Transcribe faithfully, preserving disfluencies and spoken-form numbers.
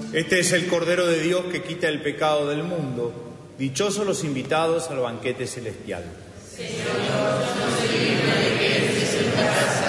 Este es el Cordero de Dios que quita el pecado del mundo. Dichosos los invitados al banquete celestial. Señor, yo no soy digno de que entres en mi casa,